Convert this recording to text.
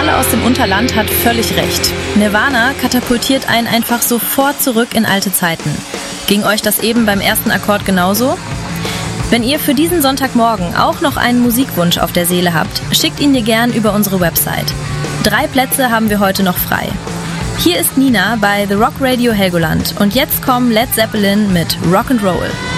Kalle aus dem Unterland hat völlig recht. Nirvana katapultiert einen einfach sofort zurück in alte Zeiten. Ging euch das eben beim ersten Akkord genauso? Wenn ihr für diesen Sonntagmorgen auch noch einen Musikwunsch auf der Seele habt, schickt ihn mir gern über unsere Website. 3 Plätze haben wir heute noch frei. Hier ist Nina bei The Rock Radio Helgoland und jetzt kommen Led Zeppelin mit Rock'n'Roll.